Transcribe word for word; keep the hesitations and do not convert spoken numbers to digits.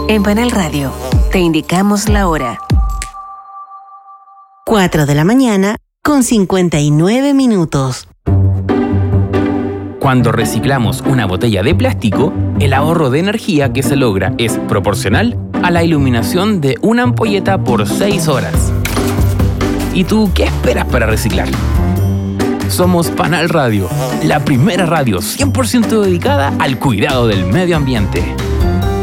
En Panal Radio, te indicamos la hora. cuatro de la mañana con cincuenta y nueve minutos. Cuando reciclamos una botella de plástico, el ahorro de energía que se logra es proporcional a la iluminación de una ampolleta por seis horas. ¿Y tú qué esperas para reciclar? Somos Panal Radio, la primera radio cien por ciento dedicada al cuidado del medio ambiente.